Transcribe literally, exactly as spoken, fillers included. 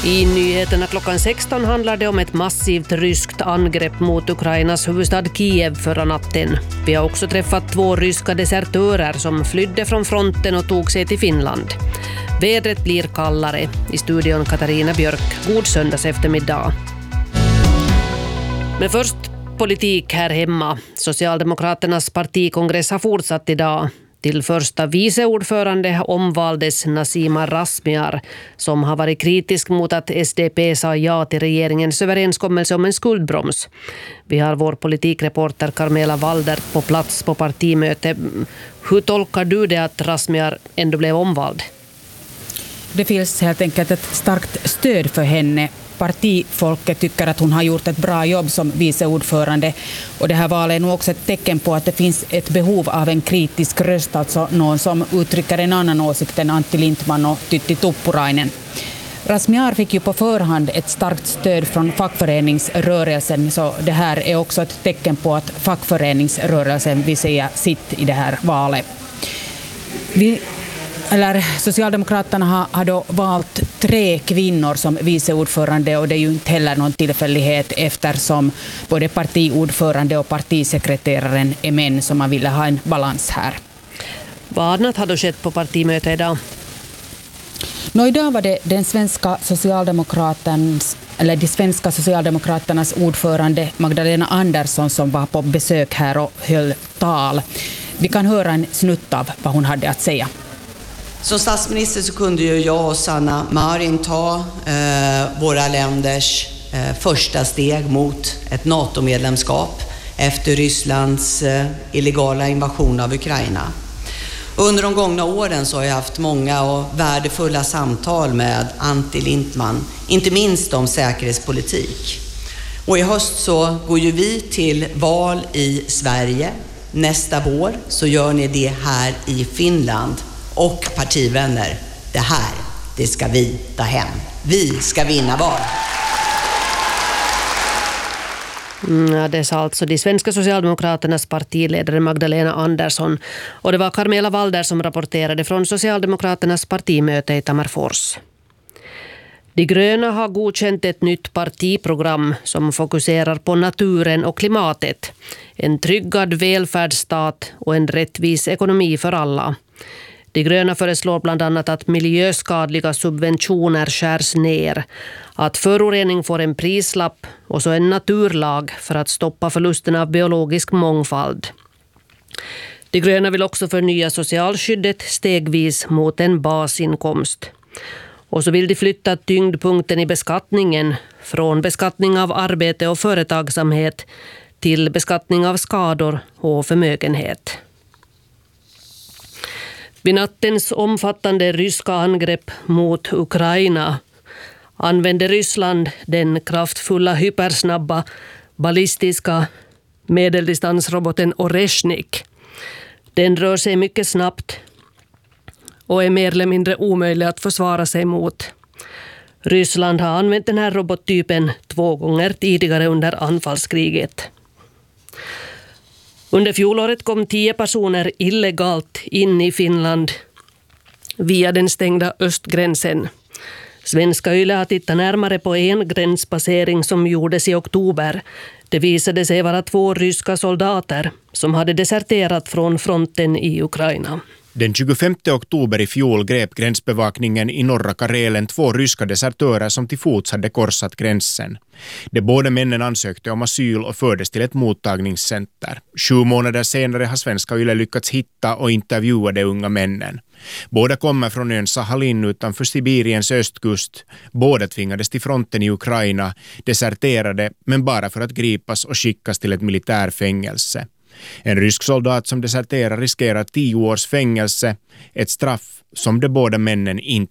I nyheterna klockan sexton handlar det om ett massivt ryskt angrepp mot Ukrainas huvudstad Kiev förra natten. Vi har också träffat två ryska desertörer som flydde från fronten och tog sig till Finland. Vädret blir kallare. I studion Katarina Björk. God söndags eftermiddag. Men först politik här hemma. Socialdemokraternas partikongress har fortsatt idag. Till första viceordförande omvaldes Nasima Razmyar, som har varit kritisk mot att S D P sa ja till regeringens överenskommelse om en skuldbroms. Vi har vår politikreporter Carmela Walder på plats på partimöte. Hur tolkar du det att Razmyar ändå blev omvald? Det finns helt enkelt ett starkt stöd för henne. Partifolket tycker att hon har gjort ett bra jobb som viceordförande, och det här valet är nog också ett tecken på att det finns ett behov av en kritisk röst, alltså någon som uttrycker en annan åsikt än Antti Lindman och Tytti Tuppurainen. Razmyar fick ju på förhand ett starkt stöd från fackföreningsrörelsen, så det här är också ett tecken på att fackföreningsrörelsen vill säga sitt i det här valet. Vi Eller Socialdemokraterna har, har då valt tre kvinnor som viceordförande, och det är ju inte heller någon tillfällighet eftersom både partiordförande och partisekreteraren är män, som man ville ha en balans här. Vad annat har då skett på partimötet idag? Nå, idag var det den svenska socialdemokratens eller de svenska socialdemokraternas ordförande Magdalena Andersson som var på besök här och höll tal. Vi kan höra en snutt av vad hon hade att säga. Som statsminister så kunde ju jag och Sanna Marin ta eh, våra länders eh, första steg mot ett NATO-medlemskap efter Rysslands eh, illegala invasion av Ukraina. Under de gångna åren så har jag haft många och värdefulla samtal med Antti Lindman, inte minst om säkerhetspolitik. Och i höst så går ju vi till val i Sverige. Nästa vår så gör ni det här i Finland. Och partivänner, det här, det ska vi ta hem. Vi ska vinna val. Mm, ja, det sa alltså de svenska socialdemokraternas partiledare Magdalena Andersson. Och det var Carmela Walder som rapporterade från Socialdemokraternas partimöte i Tammerfors. De gröna har godkänt ett nytt partiprogram som fokuserar på naturen och klimatet. En tryggad välfärdsstat och en rättvis ekonomi för alla. De gröna föreslår bland annat att miljöskadliga subventioner skärs ner, att förorening får en prislapp och så en naturlag för att stoppa förlusten av biologisk mångfald. De gröna vill också förnya socialskyddet stegvis mot en basinkomst. Och så vill de flytta tyngdpunkten i beskattningen från beskattning av arbete och företagsamhet till beskattning av skador och förmögenhet. Vid nattens omfattande ryska angrepp mot Ukraina använde Ryssland den kraftfulla hypersnabba ballistiska medeldistansroboten Oreshnik. Den rör sig mycket snabbt och är mer eller mindre omöjlig att försvara sig mot. Ryssland har använt den här robottypen två gånger tidigare under anfallskriget. Under fjolåret kom tio personer illegalt in i Finland via den stängda östgränsen. Svenska Yle har tittat närmare på en gränspassering som gjordes i oktober. Det visade sig vara två ryska soldater som hade deserterat från fronten i Ukraina. Den tjugofemte oktober i fjol grep gränsbevakningen i norra Karelen två ryska desertörer som till fots hade korsat gränsen. De båda männen ansökte om asyl och fördes till ett mottagningscenter. Sju månader senare har Svenska Yle lyckats hitta och intervjua de unga männen. Båda kommer från ön Sahalin utanför Sibiriens östkust. Båda tvingades till fronten i Ukraina, deserterade men bara för att gripas och skickas till ett militärfängelse. En rysk soldat som deserterar riskerar tio års fängelse, ett straff som de båda männen inte